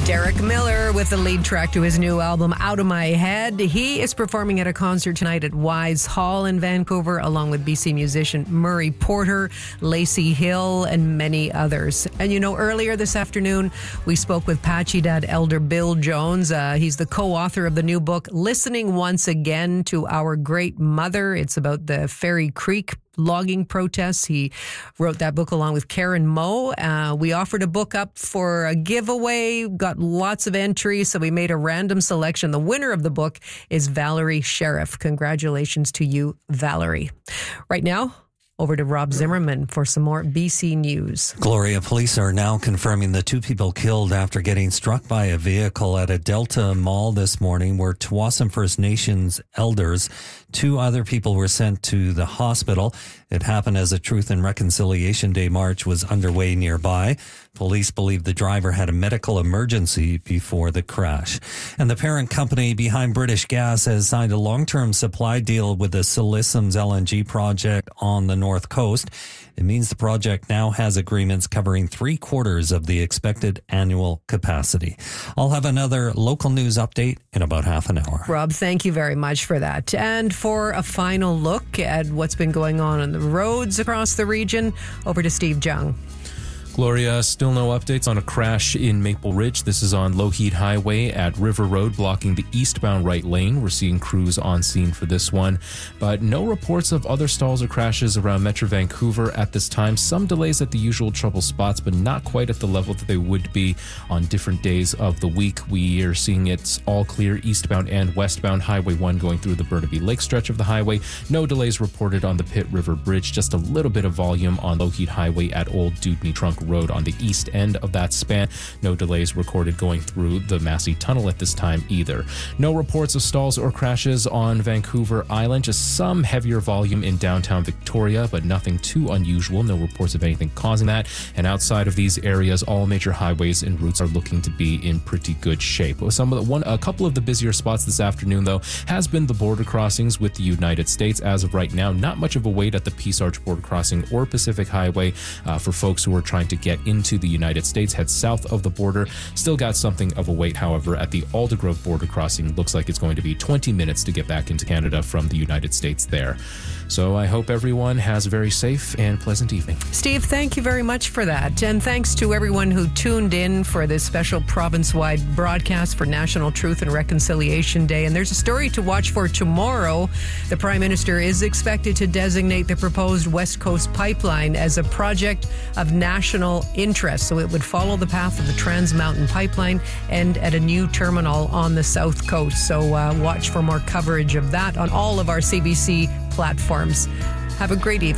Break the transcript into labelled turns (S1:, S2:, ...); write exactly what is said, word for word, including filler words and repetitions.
S1: Derek Miller with the lead track to his new album, Out of My Head. He is performing at a concert tonight at Wise Hall in Vancouver, along with B C musician Murray Porter, Lacey Hill, and many others. And you know, earlier this afternoon, we spoke with Patchy Dad Elder Bill Jones. Uh, he's the co-author of the new book, Listening Once Again to Our Great Mother. It's about the Fairy Creek logging protests. He wrote that book along with Karen Moe. Uh, we offered a book up for a giveaway, got lots of entries, so we made a random selection. The winner of the book is Valerie Sheriff. Congratulations to you, Valerie. Right now, over to Rob Zimmerman for some more B C News.
S2: Gloria, police are now confirming the two people killed after getting struck by a vehicle at a Delta mall this morning were Tsawwassen First Nations elders. Two other people were sent to the hospital. It happened as a Truth and Reconciliation Day march was underway nearby. Police believe the driver had a medical emergency before the crash. And the parent company behind British Gas has signed a long-term supply deal with the Silesums L N G project on the North Coast. It means the project now has agreements covering three quarters of the expected annual capacity. I'll have another local news update in about half an hour.
S1: Rob, thank you very much for that. And for a final look at what's been going on on the roads across the region, over to Steve Jung.
S3: Gloria, still no updates on a crash in Maple Ridge. This is on Lougheed Highway at River Road, blocking the eastbound right lane. We're seeing crews on scene for this one, but no reports of other stalls or crashes around Metro Vancouver at this time. Some delays at the usual trouble spots, but not quite at the level that they would be on different days of the week. We are seeing it's all clear eastbound and westbound. Highway one going through the Burnaby Lake stretch of the highway. No delays reported on the Pitt River Bridge. Just a little bit of volume on Lougheed Highway at Old Dewdney Trunk Road on the east end of that span. No delays recorded going through the Massey Tunnel at this time either. No reports of stalls or crashes on Vancouver Island. Just some heavier volume in downtown Victoria, but nothing too unusual. No reports of anything causing that. And outside of these areas, all major highways and routes are looking to be in pretty good shape. Some of the, one, a couple of the busier spots this afternoon, though, has been the border crossings with the United States. As of right now, not much of a wait at the Peace Arch border crossing or Pacific Highway uh, for folks who are trying to get into the United States, head south of the border. Still got something of a wait, however, at the Aldergrove border crossing. Looks like it's going to be twenty minutes to get back into Canada from the United States there. So I hope everyone has a very safe and pleasant evening.
S1: Steve, thank you very much for that. And thanks to everyone who tuned in for this special province-wide broadcast for National Truth and Reconciliation Day. And there's a story to watch for tomorrow. The Prime Minister is expected to designate the proposed West Coast Pipeline as a project of national interest. So it would follow the path of the Trans Mountain Pipeline and at a new terminal on the South Coast. So uh, watch for more coverage of that on all of our C B C platforms. Have a great evening.